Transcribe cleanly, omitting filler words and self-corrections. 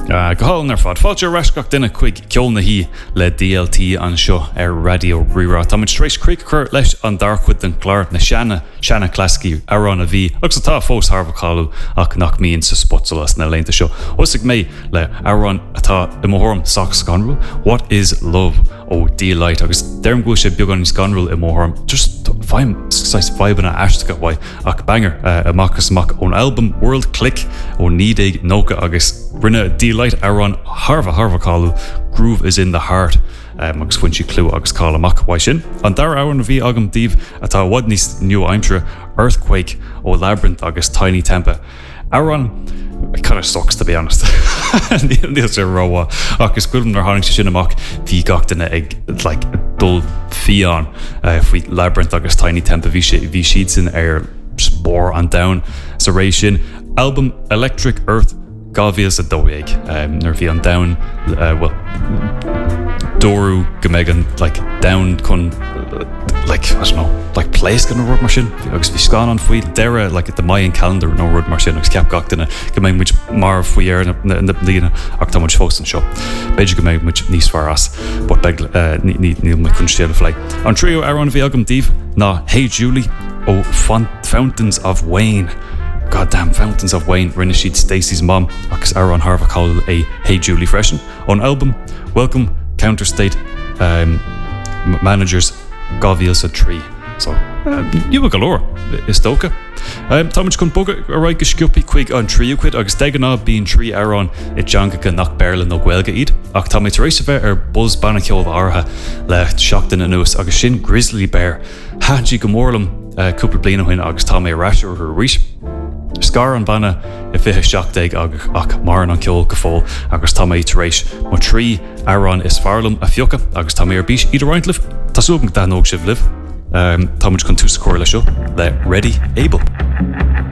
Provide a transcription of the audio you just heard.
Gohaln ar fad fáilte reisgach duine chuig ceolna hí le DLT an seo ar radio rirá. Tá trééis críic chur leis an darchuid den chláir na seanna clasci arán a bhí agus atá fós Harbhaáú ach nach míon sa spotsalas na leanta seo. Osig mé le arán atá I mórm Sax Scanrúil, What is Love ó D-Light agus derm go sé beag an Scanrúil I mórm just fibanna aistecha bhaid ach banger amachchas ón album World Click ó nídéag nócha agus rinne D-Light arán Harbhaáú Groove is in the Heart agus fuin si clú agus cála amach bhaid sin. An dar áhan a bhí agam díobh atá bhd níos nniu aimtre Earthquake ó Labyrinth agus Tiny Tempa. Arán it kind of sucks to be honest. Níl sé ráha agus cuilim ar hánig sin amach bhí gachtainna ag like dul fián faoi Labyrinth agus Tiny Tempa bhí siad sin ar spór an down sa rééis sin. Album Electric Earth gábhíal a dóéig nar bhí an down dorú go méid an like down chun like I don't know like place gan rud mar sin agus bhí scan an faoi deire like at the Mayan calendar nó rud mar sin agus ceap gachtainna go méid muid mar faoi ar na lína ach tá muid fós an seo beidir go méid muid níos fear as but níl me chun stéile flei. An trio arán bhí agam díobh ná Hey Julie ó Fountains of Wayne. Goddamn Fountains of Wayne rinne siad Stacey's mom agus arán Harbhaáú é Hey Julie freisin. On album Welcome Counterstate Managers gábhíal sa trí. So, you galore is tóca. Táid chun bogad a raig go sciúpaí chuig an tríú cuid agus deaganá bíon trí arán I dteangacha nach Berlin nó Gaeilge iad ach tá méid rééis a bheith ar buzz banna ceolh átha le seachtain anuas agus sin Grizzly Bear. Hadí go mórlam cúpla bliana chuin agus tá mé ráisiú ar ríis. Scar an banna I fithe seachtaigh ach mar an ceol go fóil agus tá mé taréis má trí arán is fearlam a fiocha agus tá mé ar bís iad rointlih Tásúbang da nóg sibh libh. Tá muid chun tús cóir le seo le Ready Able.